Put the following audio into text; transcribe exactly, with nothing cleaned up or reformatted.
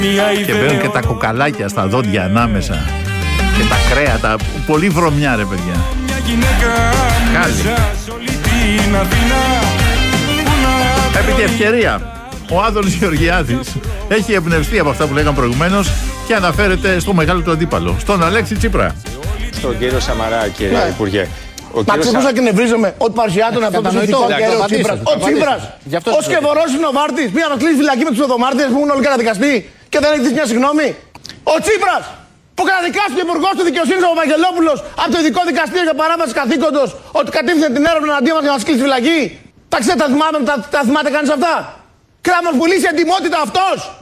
Και μπαίνουν και τα κοκαλάκια στα δόντια ανάμεσα. Και τα κρέατα. Πολύ βρωμιά, ρε παιδιά. Καλή. Επί τη ευκαιρία, ο Άδωνης Γεωργιάδης έχει εμπνευστεί από αυτά που λέγαμε προηγουμένως και αναφέρεται στο μεγάλο του αντίπαλο, στον Αλέξη Τσίπρα. Στον κύριο Σαμαρά, κύριε ναι. Υπουργέ. Μα ξέρεις πώς και νευρίζομαι ότι παρουσιάτων αυτό το συνθηκό καιρό ο Τσίπρας. Ο Τσίπρας, ο σκευωρός είναι ο βάρτης, πήγα να κλείσει φυλακή με τους οδομάρτες που ήμουν όλοι καταδικαστοί και δεν έχει δει μια συγγνώμη. Ο Τσίπρας, που καταδικάστηκε ο υπουργός του δικαιοσύνης ο Βαγγελόπουλος από το ειδικό δικαστήριο για παράβαση καθήκοντος ότι κατήφθηνε την έρευνα εναντίον μας για να μας κλείσει φυλακή. Τα ξέρετε, τα θυμάται, τα, τα θυμάται κανείς αυτά. Και θα μας πουλήσει εντιμότητα αυτός.